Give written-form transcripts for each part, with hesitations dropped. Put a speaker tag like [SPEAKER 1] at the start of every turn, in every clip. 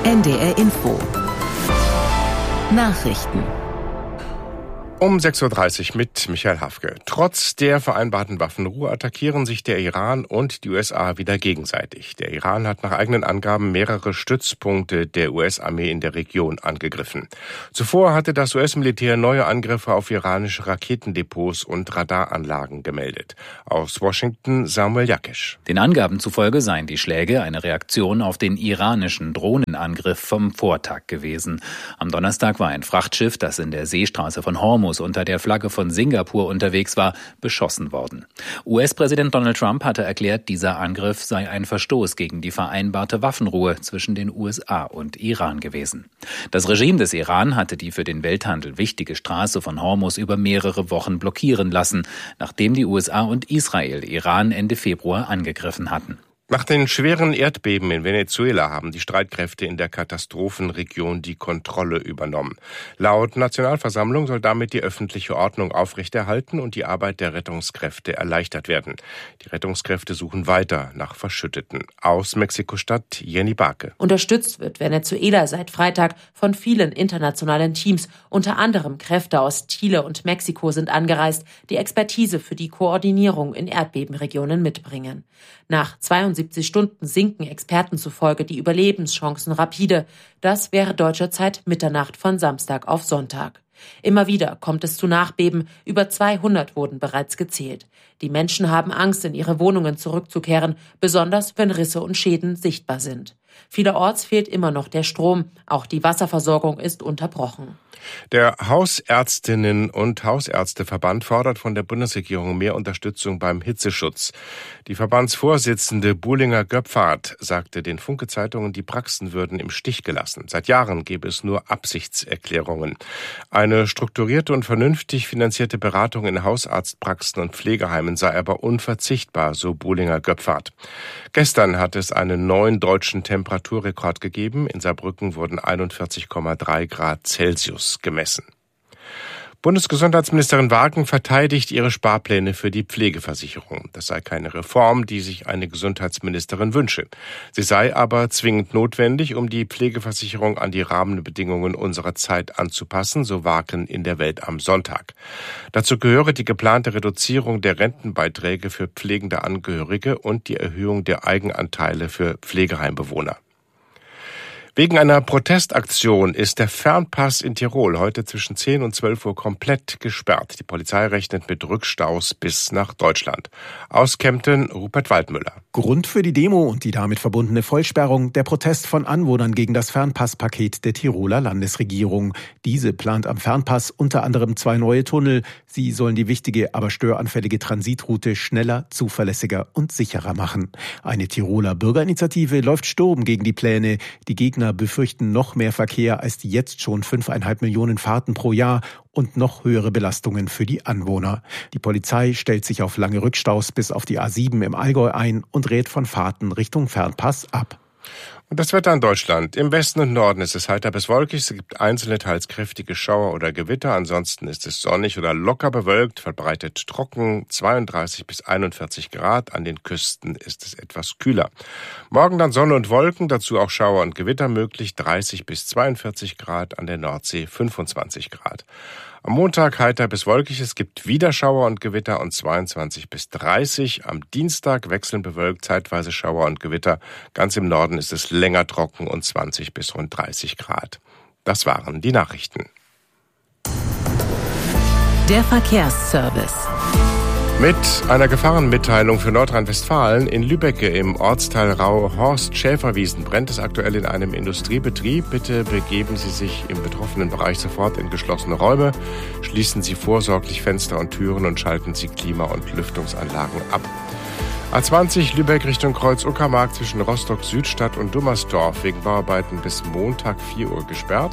[SPEAKER 1] NDR Info. Nachrichten.
[SPEAKER 2] Um 6.30 Uhr mit Michael Hafke. Trotz der vereinbarten Waffenruhe attackieren sich der Iran und die USA wieder gegenseitig. Der Iran hat nach eigenen Angaben mehrere Stützpunkte der US-Armee in der Region angegriffen. Zuvor hatte das US-Militär neue Angriffe auf iranische Raketendepots und Radaranlagen gemeldet. Aus Washington Samuel Jakisch.
[SPEAKER 3] Den Angaben zufolge seien die Schläge eine Reaktion auf den iranischen Drohnenangriff vom Vortag gewesen. Am Donnerstag war ein Frachtschiff, das in der Seestraße von Hormuz unter der Flagge von Singapur unterwegs war, beschossen worden. US-Präsident Donald Trump hatte erklärt, dieser Angriff sei ein Verstoß gegen die vereinbarte Waffenruhe zwischen den USA und Iran gewesen. Das Regime des Iran hatte die für den Welthandel wichtige Straße von Hormuz über mehrere Wochen blockieren lassen, nachdem die USA und Israel Iran Ende Februar angegriffen hatten.
[SPEAKER 2] Nach den schweren Erdbeben in Venezuela haben die Streitkräfte in der Katastrophenregion die Kontrolle übernommen. Laut Nationalversammlung soll damit die öffentliche Ordnung aufrechterhalten und die Arbeit der Rettungskräfte erleichtert werden. Die Rettungskräfte suchen weiter nach Verschütteten. Aus Mexiko-Stadt Jenny Barke.
[SPEAKER 4] Unterstützt wird Venezuela seit Freitag von vielen internationalen Teams. Unter anderem Kräfte aus Chile und Mexiko sind angereist, die Expertise für die Koordinierung in Erdbebenregionen mitbringen. Nach 72 Stunden sinken Experten zufolge die Überlebenschancen rapide. Das wäre deutscher Zeit Mitternacht von Samstag auf Sonntag. Immer wieder kommt es zu Nachbeben. Über 200 wurden bereits gezählt. Die Menschen haben Angst, in ihre Wohnungen zurückzukehren, besonders wenn Risse und Schäden sichtbar sind. Vielerorts fehlt immer noch der Strom. Auch die Wasserversorgung ist unterbrochen.
[SPEAKER 2] Der Hausärztinnen- und Hausärzteverband fordert von der Bundesregierung mehr Unterstützung beim Hitzeschutz. Die Verbandsvorsitzende Buhlinger Göpfert sagte den Funke-Zeitungen, die Praxen würden im Stich gelassen. Seit Jahren gäbe es nur Absichtserklärungen. Eine strukturierte und vernünftig finanzierte Beratung in Hausarztpraxen und Pflegeheimen sei aber unverzichtbar, so Buhlinger Göpfert. Gestern hat es einen neuen deutschen Temperaturrekord gegeben. In Saarbrücken wurden 41,3 Grad Celsius gemessen. Bundesgesundheitsministerin Wagen verteidigt ihre Sparpläne für die Pflegeversicherung. Das sei keine Reform, die sich eine Gesundheitsministerin wünsche. Sie sei aber zwingend notwendig, um die Pflegeversicherung an die Rahmenbedingungen unserer Zeit anzupassen, so Wagen in der Welt am Sonntag. Dazu gehöre die geplante Reduzierung der Rentenbeiträge für pflegende Angehörige und die Erhöhung der Eigenanteile für Pflegeheimbewohner. Wegen einer Protestaktion ist der Fernpass in Tirol heute zwischen 10 und 12 Uhr komplett gesperrt. Die Polizei rechnet mit Rückstaus bis nach Deutschland. Aus Kempten, Rupert Waldmüller.
[SPEAKER 5] Grund für die Demo und die damit verbundene Vollsperrung, der Protest von Anwohnern gegen das Fernpasspaket der Tiroler Landesregierung. Diese plant am Fernpass unter anderem 2 neue Tunnel. Sie sollen die wichtige, aber störanfällige Transitroute schneller, zuverlässiger und sicherer machen. Eine Tiroler Bürgerinitiative läuft Sturm gegen die Pläne. Die Gegner befürchten noch mehr Verkehr als die jetzt schon 5,5 Millionen Fahrten pro Jahr und noch höhere Belastungen für die Anwohner. Die Polizei stellt sich auf lange Rückstaus bis auf die A7 im Allgäu ein und rät von Fahrten Richtung Fernpass ab.
[SPEAKER 2] Und das Wetter in Deutschland. Im Westen und Norden ist es heiter bis wolkig. Es gibt einzelne, teils kräftige Schauer oder Gewitter. Ansonsten ist es sonnig oder locker bewölkt, verbreitet trocken, 32 bis 41 Grad. An den Küsten ist es etwas kühler. Morgen dann Sonne und Wolken, dazu auch Schauer und Gewitter möglich, 30 bis 42 Grad, an der Nordsee 25 Grad. Am Montag heiter bis wolkig, es gibt wieder Schauer und Gewitter und 22 bis 30. Am Dienstag wechselnd bewölkt, zeitweise Schauer und Gewitter. Ganz im Norden ist es länger trocken und 20 bis rund 30 Grad. Das waren die Nachrichten.
[SPEAKER 1] Der Verkehrsservice.
[SPEAKER 2] Mit einer Gefahrenmitteilung für Nordrhein-Westfalen. In Lübbecke im Ortsteil Rau-Horst-Schäferwiesen brennt es aktuell in einem Industriebetrieb. Bitte begeben Sie sich im betroffenen Bereich sofort in geschlossene Räume. Schließen Sie vorsorglich Fenster und Türen und schalten Sie Klima- und Lüftungsanlagen ab. A20 Lübeck Richtung Kreuz-Uckermark zwischen Rostock-Südstadt und Dummersdorf wegen Bauarbeiten bis Montag 4 Uhr gesperrt.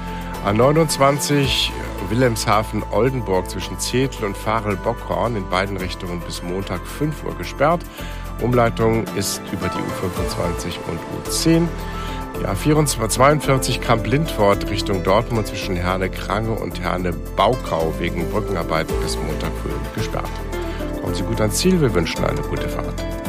[SPEAKER 2] A29 Wilhelmshaven-Oldenburg zwischen Zetel und Varel-Bockhorn in beiden Richtungen bis Montag 5 Uhr gesperrt. Umleitung ist über die U25 und U10. Die A42 Kamp-Lindfort Richtung Dortmund zwischen Herne-Krange und Herne-Baukau wegen Brückenarbeiten bis Montag früh gesperrt. Kommen Sie gut ans Ziel, wir wünschen eine gute Fahrt.